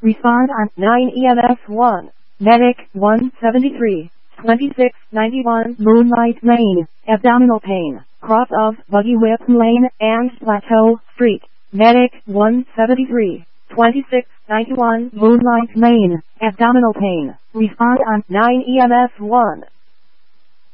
Respond on 9 EMS 1. Medic 173. 2691 Moonlight Lane, abdominal pain, cross of Buggy Whip Lane and Plateau Street. Medic 173. 2691 Moonlight Lane, abdominal pain. Respond on 9 EMS 1.